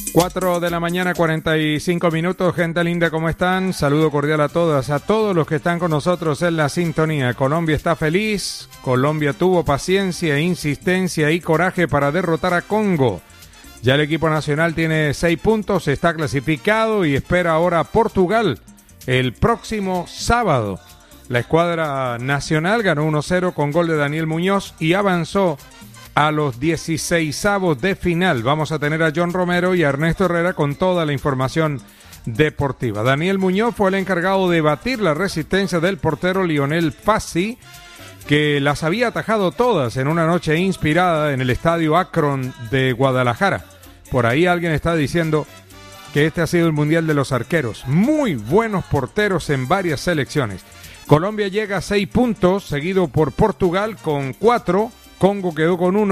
4 de la mañana, 45 minutos, gente linda, ¿cómo están? Saludo cordial a todas, a todos los que están con nosotros en la sintonía. Colombia está feliz, Colombia tuvo paciencia, insistencia y coraje para derrotar a Congo. Ya el equipo nacional tiene 6 puntos, está clasificado y espera ahora a Portugal el próximo sábado. La escuadra nacional ganó 1-0 con gol de Daniel Muñoz y avanzó a los 16avos de final. Vamos a tener a John Romero y a Ernesto Herrera con toda la información deportiva. Daniel Muñoz fue el encargado de batir la resistencia del portero Lionel Fassi, que las había atajado todas en una noche inspirada en el estadio Akron de Guadalajara. Por ahí alguien está diciendo que este ha sido el mundial de los arqueros. Muy buenos porteros en varias selecciones. Colombia llega a 6 puntos, seguido por Portugal con 4. Congo quedó con 1.